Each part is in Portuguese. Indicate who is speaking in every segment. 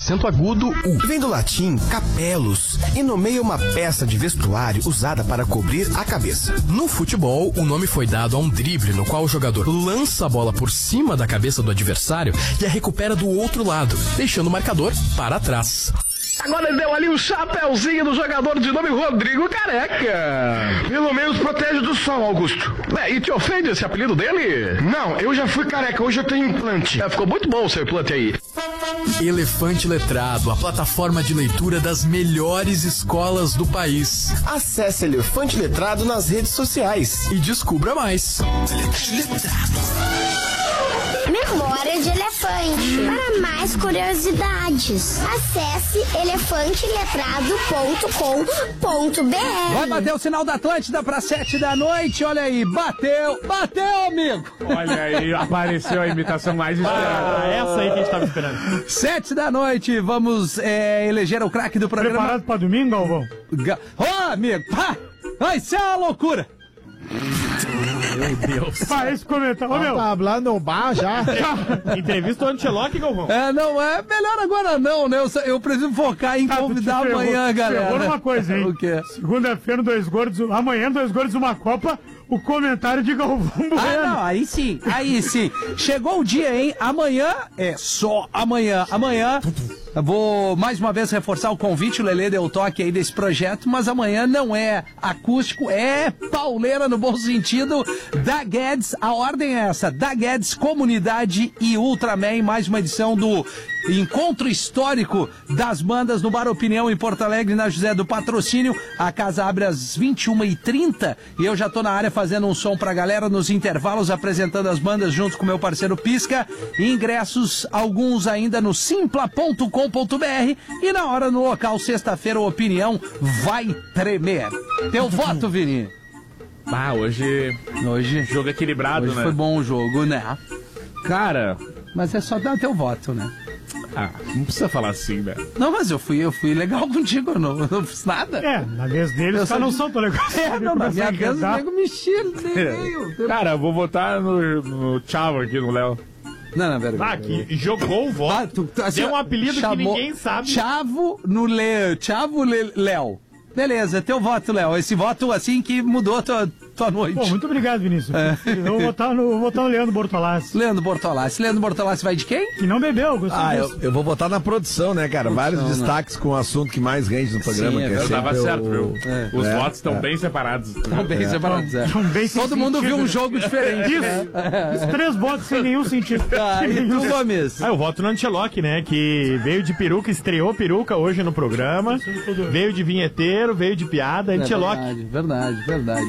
Speaker 1: acento agudo, U.
Speaker 2: Vem do latim capelos e nomeia uma peça de vestuário usada para cobrir a cabeça.
Speaker 1: No futebol, o nome foi dado a um drible no qual o jogador lança a bola por cima da cabeça do adversário e a recupera do outro lado, deixando o marcador para trás.
Speaker 3: Agora ele deu ali um chapéuzinho do jogador de nome Rodrigo Careca.
Speaker 4: Pelo menos protege do sol, Augusto.
Speaker 3: E te ofende esse apelido dele?
Speaker 4: Não, eu já fui careca, hoje eu tenho implante.
Speaker 3: Ficou muito bom o seu implante aí.
Speaker 1: Elefante Letrado, a plataforma de leitura das melhores escolas do país.
Speaker 2: Acesse Elefante Letrado nas redes sociais
Speaker 1: e descubra mais.
Speaker 5: Memória de Elefante. Para mais curiosidades, acesse elefanteletrado.com.br.
Speaker 6: Vai bater o sinal da Atlântida para 7 da noite, olha aí, bateu, amigo.
Speaker 7: Olha aí, apareceu a imitação mais esperada.
Speaker 8: Essa aí que a gente tava esperando.
Speaker 6: 7 da noite, vamos eleger o craque do programa.
Speaker 8: Preparado para domingo, Galvão?
Speaker 6: Amigo, isso é uma loucura.
Speaker 8: Meu Deus. Para esse comentário. Ô, meu.
Speaker 9: Tá falando no bar já.
Speaker 8: Entrevista do Ancelotti, Galvão.
Speaker 6: Não, é melhor agora não, né? Eu preciso focar em convidar amanhã, galera.
Speaker 8: Agora uma coisa, hein?
Speaker 6: O quê?
Speaker 8: Segunda-feira, amanhã, 2 gordos, uma Copa. O comentário de Galvão Bueno.
Speaker 6: Não, aí sim. Chegou o dia, hein? Amanhã só amanhã. Amanhã eu vou mais uma vez reforçar o convite, o Lelê deu o toque aí desse projeto, mas amanhã não é acústico, é pauleira no bom sentido. Da Guedes, a ordem é essa, Da Guedes, Comunidade e Ultraman, mais uma edição do Encontro Histórico das Bandas no Bar Opinião em Porto Alegre, na José do Patrocínio. A casa abre às 21h30 e eu já tô na área fazendo um som pra galera nos intervalos, apresentando as bandas junto com meu parceiro Pisca. Ingressos, alguns ainda no simpla.com.br e na hora no local, sexta-feira, a Opinião vai tremer. Teu voto, Vini?
Speaker 7: Hoje jogo equilibrado,
Speaker 6: hoje
Speaker 7: né?
Speaker 6: Foi bom o jogo, né?
Speaker 7: Cara...
Speaker 6: Mas é só dar teu voto, né?
Speaker 7: Não precisa falar assim, né?
Speaker 6: Não, mas eu fui legal contigo, eu não fiz nada.
Speaker 8: Na vez deles, os caras não são tão legais.
Speaker 6: Na minha vez, o nego me xira,
Speaker 7: Cara, eu vou votar no Chavo aqui, no Léo.
Speaker 6: Não, verdade.
Speaker 8: Que jogou o voto. Deu um apelido que ninguém sabe.
Speaker 6: Chavo no Léo. Léo. Beleza, teu voto, Léo. Esse voto, assim, que mudou tua noite.
Speaker 8: Pô, muito obrigado, Vinícius. Eu vou votar no Leandro Bortolassi.
Speaker 6: Leandro Bortolassi vai de quem?
Speaker 8: Que não bebeu, gostei
Speaker 9: eu vou votar na produção, né, cara? Vários destaques com o assunto que mais rende no programa.
Speaker 6: Sim,
Speaker 9: que
Speaker 7: tava certo, viu? Os votos estão bem separados.
Speaker 6: Estão bem separados, Todo mundo viu um jogo diferente.
Speaker 8: Isso. Os 3 votos sem nenhum sentido.
Speaker 6: E tu, Gomes?
Speaker 8: Eu voto no Ancelotti, né? Que veio de peruca, estreou peruca hoje no programa. Veio de vinheteiro, veio de piada. Ancelotti.
Speaker 6: Verdade.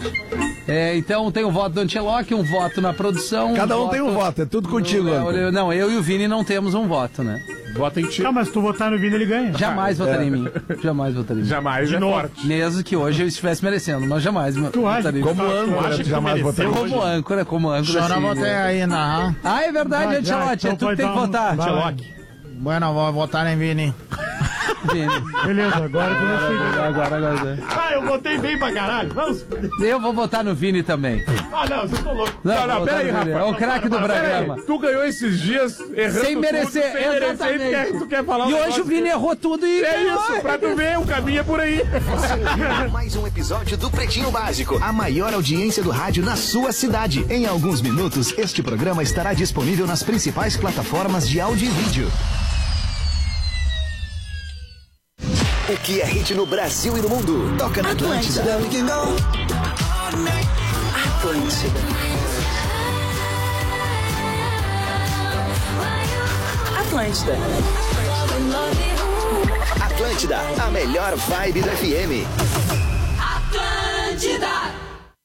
Speaker 6: Então tem o voto do Ancelotti, um voto na produção.
Speaker 9: Cada um tem um voto, é tudo contigo.
Speaker 6: Não, eu e o Vini não temos um voto, né?
Speaker 7: Vota em ti.
Speaker 8: Mas se tu votar no Vini, ele ganha.
Speaker 6: Jamais votaria em mim. Jamais votaria em mim.
Speaker 7: Jamais, é forte.
Speaker 6: Mesmo que hoje eu estivesse merecendo, mas jamais votaria em mim.
Speaker 9: Como âncora, tu jamais votaria.
Speaker 6: Como âncora.
Speaker 9: Só não votei ainda.
Speaker 6: É verdade, Ancelotti, é tu que tem que votar.
Speaker 8: Ancelotti.
Speaker 9: Bueno, vou votar em Vini.
Speaker 8: Beleza, agora
Speaker 6: Agora.
Speaker 8: Eu votei bem pra caralho. Vamos.
Speaker 6: Eu vou votar no Vini também.
Speaker 8: Não, vocês estão loucos.
Speaker 7: Não, peraí, rapaz.
Speaker 6: É o craque do programa.
Speaker 7: Tu ganhou esses dias errando
Speaker 6: sem merecer,
Speaker 7: tudo,
Speaker 6: exatamente.
Speaker 7: Tu quer falar
Speaker 6: e hoje o Vini errou tudo e...
Speaker 7: É isso, pra tu ver, o caminho é por aí.
Speaker 10: Mais um episódio do Pretinho Básico, a maior audiência do rádio na sua cidade. Em alguns minutos, este programa estará disponível nas principais plataformas de áudio e vídeo. O que é hit no Brasil e no mundo? Toca na Atlântida. Atlântida, a melhor vibe do FM.
Speaker 11: Atlântida.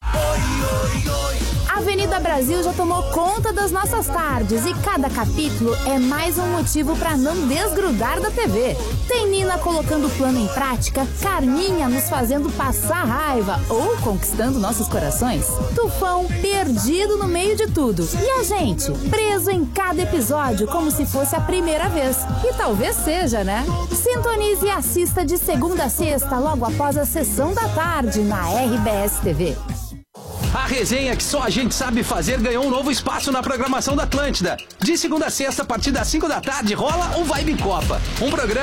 Speaker 11: A Avenida Brasil já tomou conta das nossas tardes e cada capítulo é mais um motivo para não desgrudar da TV. Tem Nina colocando o plano em prática, Carminha nos fazendo passar raiva ou conquistando nossos corações, Tufão perdido no meio de tudo e a gente preso em cada episódio como se fosse a primeira vez. E talvez seja, né? Sintonize e assista de segunda a sexta logo após a sessão da tarde na RBS TV.
Speaker 6: A resenha que só a gente sabe fazer ganhou um novo espaço na programação da Atlântida. De segunda a sexta, a partir das 5 da tarde, rola o Vibe Copa. Um programa